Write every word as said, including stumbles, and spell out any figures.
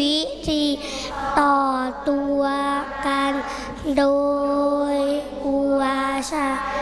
วิธีต่อตัวกันโดยอุบาชา